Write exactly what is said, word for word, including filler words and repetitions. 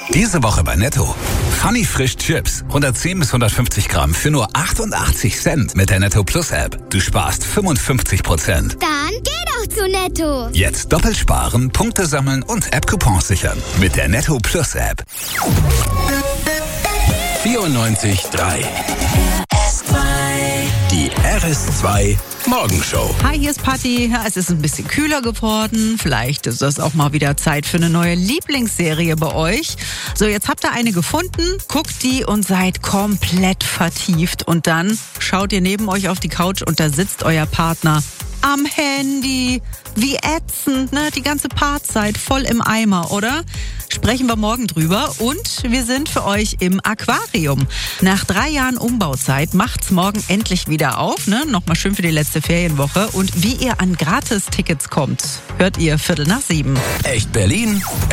Diese Woche bei Netto. Funny Frisch Chips. hundertzehn bis hundertfünfzig Gramm für nur achtundachtzig Cent mit der Netto Plus App. Du sparst fünfundfünfzig Prozent. Dann geh doch zu Netto. Jetzt doppelt sparen, Punkte sammeln und App-Coupons sichern. Mit der Netto Plus App. vierundneunzig Komma drei. Die R S zwei Morgenshow. Hi, hier ist Patti. Ja, es ist ein bisschen kühler geworden. Vielleicht ist das auch mal wieder Zeit für eine neue Lieblingsserie bei euch. So, jetzt habt ihr eine gefunden, guckt die und seid komplett vertieft. Und dann schaut ihr neben euch auf die Couch und da sitzt euer Partner am Handy. Wie ätzend, ne? Die ganze Paarzeit voll im Eimer, oder? Sprechen wir morgen drüber und wir sind für euch im Aquarium. Nach drei Jahren Umbauzeit macht's morgen endlich wieder auf, ne? Nochmal schön für die letzte Ferienwoche. Und wie ihr an Gratis-Tickets kommt, hört ihr Viertel nach sieben. Echt Berlin?